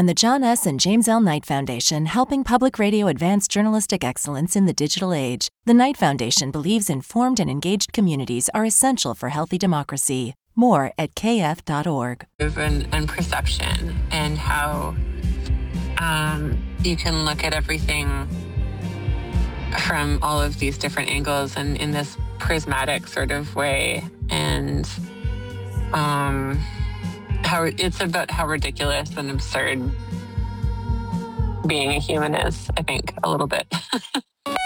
and the John S. and James L. Knight Foundation, helping public radio advance journalistic excellence in the digital age. The Knight Foundation believes informed and engaged communities are essential for healthy democracy. More at kf.org. And perception, and how you can look at everything from all of these different angles and in this prismatic sort of way. And how it's about how ridiculous and absurd being a human is, I think, a little bit.